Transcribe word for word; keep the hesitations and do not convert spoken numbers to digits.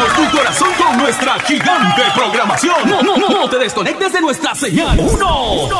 Llenamos tu corazón con nuestra gigante programación. No, no, no, no te desconectes de nuestra señal. Uno.